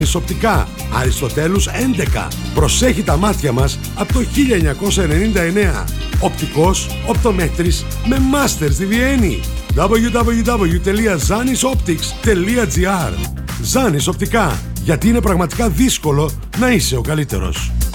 Οπτικά, Αριστοτέλους 11. Προσέχει τα μάτια μας από το 1999. Οπτικός, οπτομέτρης με μάστερ στη Βιέννη. www.zanisoptics.gr. Ζάνης Οπτικά, γιατί είναι πραγματικά δύσκολο να είσαι ο καλύτερος.